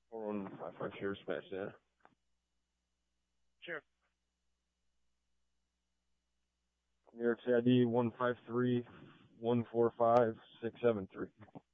4155 Sheriff Smash, yeah. Sheriff. New York City ID 153145673.